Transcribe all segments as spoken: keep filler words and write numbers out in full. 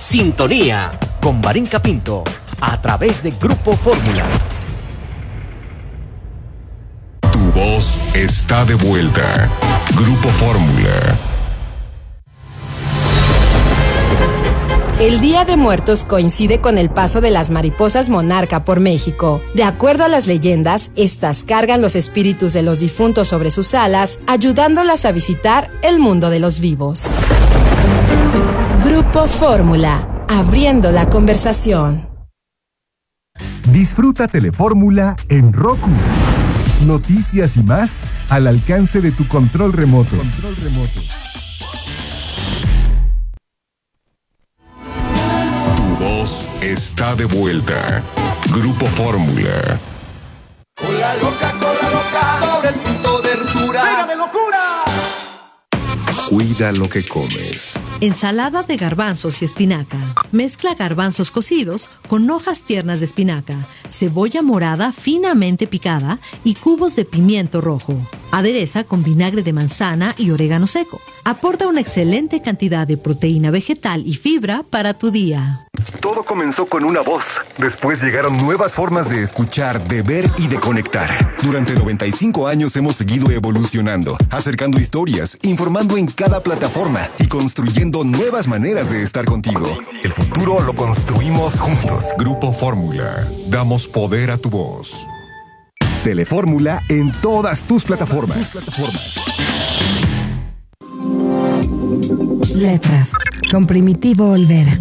Sintonía con Marinka Pinto a través de Grupo Fórmula. Tu voz está de vuelta. Grupo Fórmula. El Día de Muertos coincide con el paso de las mariposas monarca por México. De acuerdo a las leyendas, estas cargan los espíritus de los difuntos sobre sus alas, ayudándolas a visitar el mundo de los vivos. Grupo Fórmula, abriendo la conversación. Disfruta Telefórmula en Roku. Noticias y más al alcance de tu control remoto. Control remoto. Está de vuelta. Grupo Fórmula. Cola loca, cola loca, sobre el punto de ruptura. ¡Venga de locura! Cuida lo que comes. Ensalada de garbanzos y espinaca. Mezcla garbanzos cocidos con hojas tiernas de espinaca, cebolla morada finamente picada y cubos de pimiento rojo. Adereza con vinagre de manzana y orégano seco. Aporta una excelente cantidad de proteína vegetal y fibra para tu día. Todo comenzó con una voz. Después llegaron nuevas formas de escuchar, de ver y de conectar. Durante noventa y cinco años hemos seguido evolucionando, acercando historias, informando en cada plataforma y construyendo nuevas maneras de estar contigo. El futuro lo construimos juntos. Grupo Fórmula. Damos poder a tu voz. Telefórmula en todas tus plataformas. Tus plataformas. Letras, con Primitivo Olvera.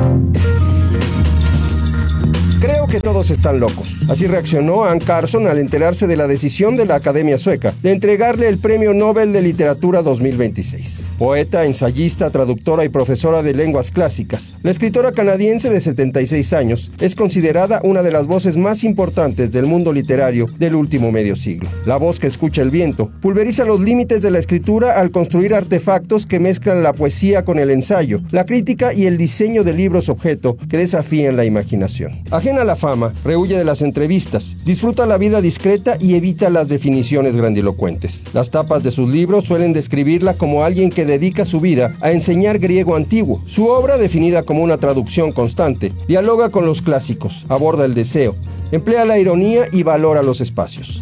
Creo que todos están locos. Así reaccionó Anne Carson al enterarse de la decisión de la Academia Sueca de entregarle el Premio Nobel de Literatura dos mil veintiséis. Poeta, ensayista, traductora y profesora de lenguas clásicas, la escritora canadiense de setenta y seis años es considerada una de las voces más importantes del mundo literario del último medio siglo. La voz que escucha el viento pulveriza los límites de la escritura al construir artefactos que mezclan la poesía con el ensayo, la crítica y el diseño de libros objeto que desafían la imaginación. Ajena a la fama, rehuye de las entrevistas, disfruta la vida discreta y evita las definiciones grandilocuentes. Las tapas de sus libros suelen describirla como alguien que dedica su vida a enseñar griego antiguo. Su obra, definida como una traducción constante, dialoga con los clásicos, aborda el deseo, emplea la ironía y valora los espacios.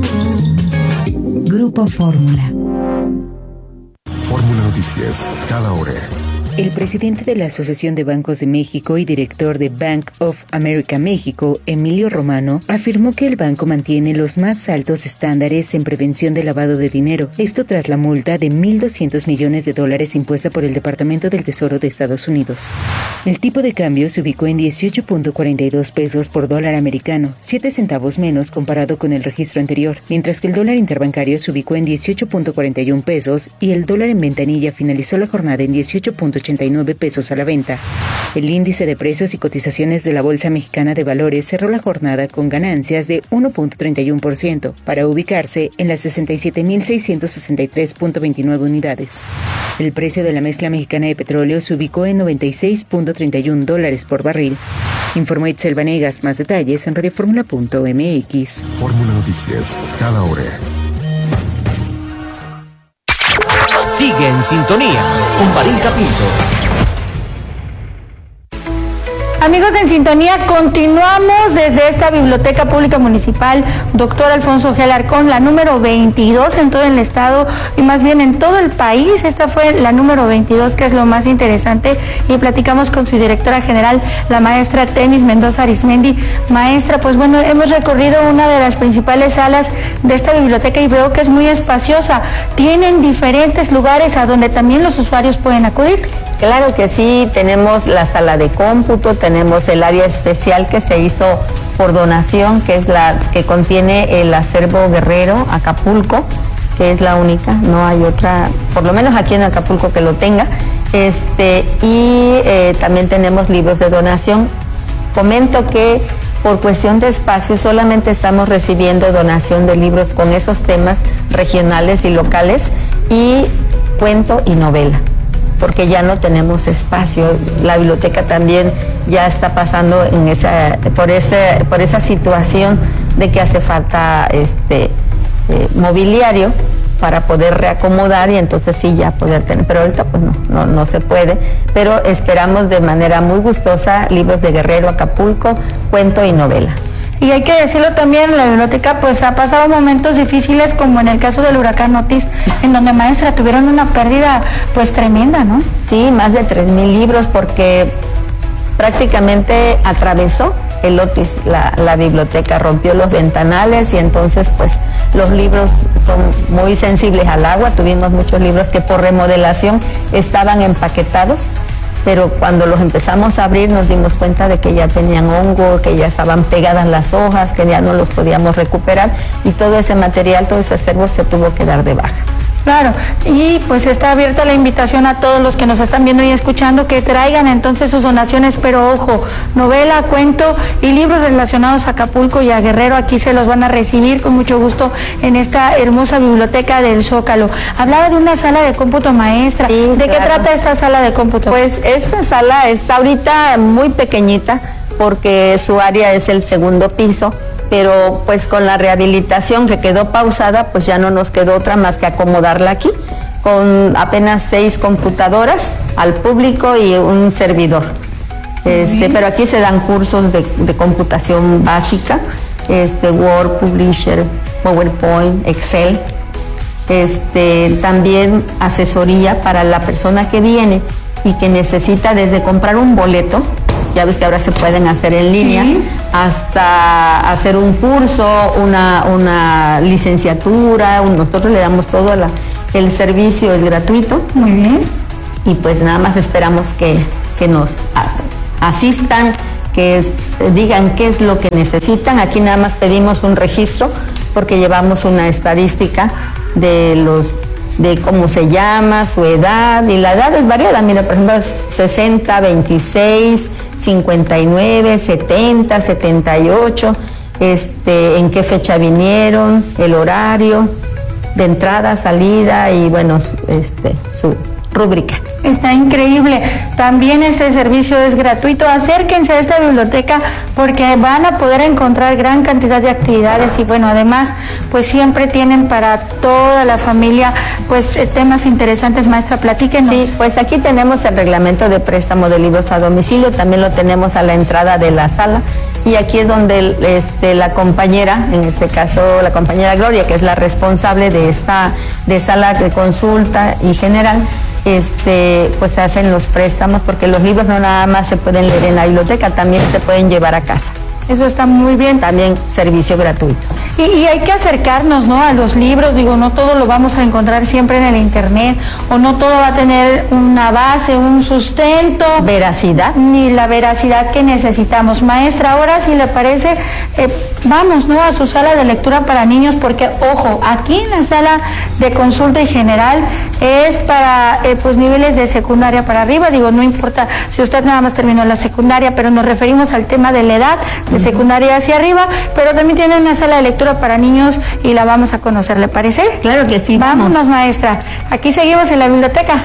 Grupo Fórmula. Fórmula Noticias, cada hora. El presidente de la Asociación de Bancos de México y director de Bank of America México, Emilio Romano, afirmó que el banco mantiene los más altos estándares en prevención de lavado de dinero. Esto tras la multa de mil doscientos millones de dólares impuesta por el Departamento del Tesoro de Estados Unidos. El tipo de cambio se ubicó en dieciocho punto cuarenta y dos pesos por dólar americano, siete centavos menos comparado con el registro anterior, mientras que el dólar interbancario se ubicó en dieciocho punto cuarenta y uno pesos y el dólar en ventanilla finalizó la jornada en dieciocho punto ochenta y nueve pesos a la venta. El índice de precios y cotizaciones de la Bolsa Mexicana de Valores cerró la jornada con ganancias de uno punto treinta y uno por ciento para ubicarse en las sesenta y siete mil seiscientos sesenta y tres punto veintinueve unidades. El precio de la mezcla mexicana de petróleo se ubicó en noventa y seis punto treinta y uno dólares por barril. Informó Itzel Vanegas. Más detalles en radioformula punto m x. Fórmula Noticias, cada hora. Sigue en sintonía con Marinka Pinto. Amigos en sintonía, continuamos desde esta Biblioteca Pública Municipal Doctor Alfonso G. Alarcón, la número veintidós en todo el estado y más bien en todo el país. Esta fue la número veintidós, que es lo más interesante, y platicamos con su directora general, la maestra Temis Mendoza Arismendi. Maestra, pues bueno, hemos recorrido una de las principales salas de esta biblioteca y veo que es muy espaciosa. Tienen diferentes lugares a donde también los usuarios pueden acudir. Claro que sí, tenemos la sala de cómputo, tenemos el área especial que se hizo por donación, que es la que contiene el acervo Guerrero, Acapulco, que es la única, no hay otra, por lo menos aquí en Acapulco, que lo tenga. Este, y eh, también tenemos libros de donación. Comento que por cuestión de espacio solamente estamos recibiendo donación de libros con esos temas regionales y locales, y cuento y novela, porque ya no tenemos espacio. La biblioteca también ya está pasando en esa, por, ese, por esa situación de que hace falta este, eh, mobiliario, para poder reacomodar y entonces sí ya poder tener, pero ahorita pues no, no, no se puede, pero esperamos de manera muy gustosa libros de Guerrero, Acapulco, cuento y novela. Y hay que decirlo también, la biblioteca pues ha pasado momentos difíciles como en el caso del huracán Otis, en donde, maestra, tuvieron una pérdida pues tremenda, ¿no? Sí, más de tres mil libros porque prácticamente atravesó el Otis la, la biblioteca, rompió los ventanales y entonces pues los libros son muy sensibles al agua. Tuvimos muchos libros que por remodelación estaban empaquetados, pero cuando los empezamos a abrir nos dimos cuenta de que ya tenían hongo, que ya estaban pegadas las hojas, que ya no los podíamos recuperar y todo ese material, todo ese acervo se tuvo que dar de baja. Claro, y pues está abierta la invitación a todos los que nos están viendo y escuchando que traigan entonces sus donaciones, pero ojo, novela, cuento y libros relacionados a Acapulco y a Guerrero, aquí se los van a recibir con mucho gusto en esta hermosa biblioteca del Zócalo. Hablaba de una sala de cómputo, maestra. Sí, ¿De claro. qué trata esta sala de cómputo? Pues esta sala está ahorita muy pequeñita porque su área es el segundo piso, pero pues con la rehabilitación que quedó pausada, pues ya no nos quedó otra más que acomodarla aquí, con apenas seis computadoras al público y un servidor. Este, pero aquí se dan cursos de, de computación básica, este, Word, Publisher, PowerPoint, Excel. Este, también asesoría para la persona que viene y que necesita desde comprar un boleto, ya ves que ahora se pueden hacer en línea, sí, hasta hacer un curso, una, una licenciatura. Nosotros le damos todo la, el servicio, es gratuito. Muy bien. Y pues nada más esperamos que, que nos asistan, que es, digan qué es lo que necesitan. Aquí nada más pedimos un registro porque llevamos una estadística de los de cómo se llama, su edad, y la edad es variada. Mira, por ejemplo, sesenta, veintiséis, cincuenta y nueve, setenta, setenta y ocho, este, en qué fecha vinieron, el horario de entrada, salida y bueno, este, su rúbrica. Está increíble. También este servicio es gratuito. Acérquense a esta biblioteca porque van a poder encontrar gran cantidad de actividades y bueno, además, pues siempre tienen para toda la familia pues temas interesantes. Maestra, platíquenos. Sí, pues aquí tenemos el reglamento de préstamo de libros a domicilio, también lo tenemos a la entrada de la sala y aquí es donde este, la compañera, en este caso la compañera Gloria, que es la responsable de esta de sala de consulta y general, Este, pues se hacen los préstamos porque los libros no nada más se pueden leer en la biblioteca, también se pueden llevar a casa. Eso está muy bien. También servicio gratuito. Y, y hay que acercarnos, ¿no?, a los libros. Digo, no todo lo vamos a encontrar siempre en el internet, o no todo va a tener una base, un sustento. Veracidad. Ni la veracidad que necesitamos. Maestra, ahora si le parece, eh, vamos, ¿no?, a su sala de lectura para niños, porque, ojo, aquí en la sala de consulta y general es para, eh, pues, niveles de secundaria para arriba. Digo, no importa si usted nada más terminó la secundaria, pero nos referimos al tema de la edad, de secundaria hacia arriba, pero también tiene una sala de lectura para niños y la vamos a conocer, ¿le parece? Claro que sí. Vámonos, vamos. Maestra. Aquí seguimos en la biblioteca.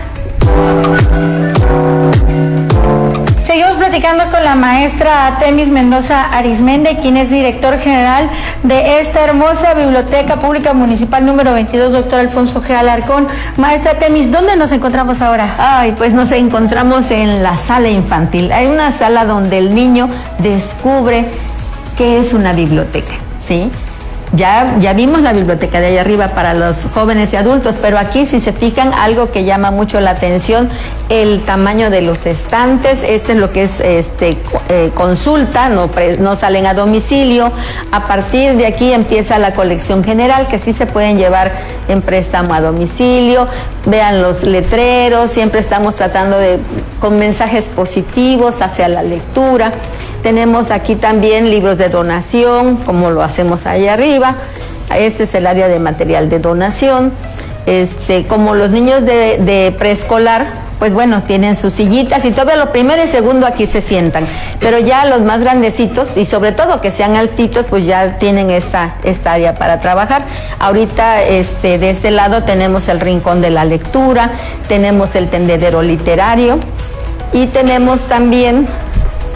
Seguimos platicando con la maestra Temis Mendoza Arizmendi, quien es director general de esta hermosa Biblioteca Pública Municipal número veintidós, doctor Alfonso G. Alarcón. Maestra Temis, ¿dónde nos encontramos ahora? Ay, pues nos encontramos en la sala infantil. Hay una sala donde el niño descubre qué es una biblioteca, ¿sí? Ya, ya vimos la biblioteca de allá arriba para los jóvenes y adultos, pero aquí, si se fijan, algo que llama mucho la atención, el tamaño de los estantes. Este es lo que es este eh, consulta, no, pre, no salen a domicilio. A partir de aquí empieza la colección general, que sí se pueden llevar en préstamo a domicilio. Vean los letreros, siempre estamos tratando de con mensajes positivos hacia la lectura. Tenemos aquí también libros de donación, como lo hacemos ahí arriba. Este es el área de material de donación. Este, como los niños de, de preescolar, pues bueno, tienen sus sillitas y todavía lo primero y segundo aquí se sientan. Pero ya los más grandecitos, y sobre todo que sean altitos, pues ya tienen esta, esta área para trabajar. Ahorita este, de este lado tenemos el rincón de la lectura, tenemos el tendedero literario y tenemos también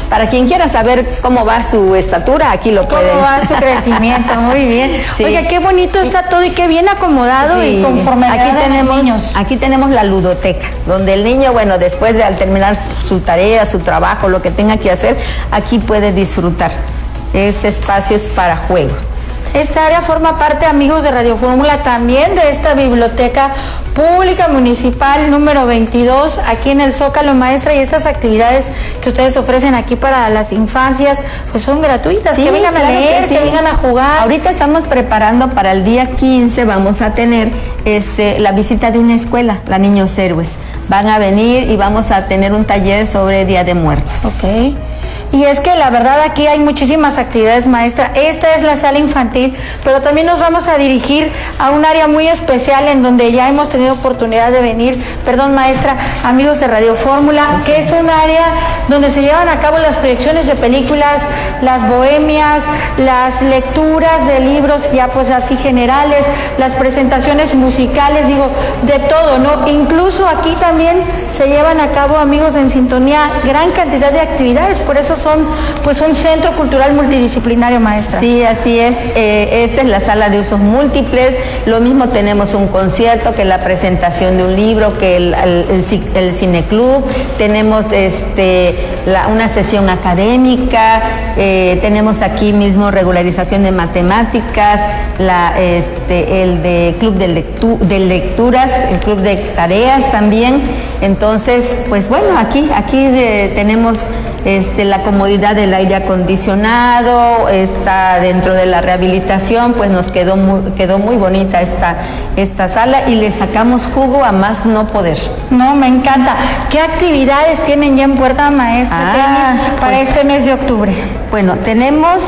para quien quiera saber cómo va su estatura, aquí lo pueden. Cómo va su crecimiento, muy bien. Sí. Oiga, qué bonito está todo y qué bien acomodado sí. y conforme a aquí tenemos, niños. Aquí tenemos la ludoteca, donde el niño, bueno, después de al terminar su tarea, su trabajo, lo que tenga que hacer, aquí puede disfrutar. Este espacio es para juego. Esta área forma parte, amigos de Radio Fórmula, también de esta biblioteca pública municipal número veintidós, aquí en el Zócalo, maestra, y estas actividades que ustedes ofrecen aquí para las infancias, pues son gratuitas, sí, que vengan claro a leer, que, sí. que vengan a jugar. Ahorita estamos preparando para el día quince, vamos a tener este, la visita de una escuela, la Niños Héroes. Van a venir y vamos a tener un taller sobre Día de Muertos. Ok. Y es que la verdad aquí hay muchísimas actividades, maestra. Esta es la sala infantil, pero también nos vamos a dirigir a un área muy especial en donde ya hemos tenido oportunidad de venir, perdón maestra, amigos de Radio Fórmula, que es un área donde se llevan a cabo las proyecciones de películas, las bohemias, las lecturas de libros ya pues así generales, las presentaciones musicales, digo, de todo, ¿no? Incluso aquí también se llevan a cabo, amigos en sintonía, gran cantidad de actividades, por eso son pues un centro cultural multidisciplinario, maestra. Sí, así es. Eh, esta es la sala de usos múltiples. Lo mismo tenemos un concierto, que la presentación de un libro, que el, el, el, el cineclub. Tenemos este, la, una sesión académica. Eh, tenemos aquí mismo regularización de matemáticas, la, este, el de club de, lectu, de lecturas, el club de tareas también. Entonces, pues bueno, aquí, aquí de, tenemos Este, la comodidad del aire acondicionado, está dentro de la rehabilitación, pues nos quedó muy, quedó muy bonita esta, esta sala y le sacamos jugo a más no poder. No, me encanta. ¿Qué actividades tienen ya en puerta, maestra, ah, tenis, para pues, este mes de octubre? Bueno, tenemos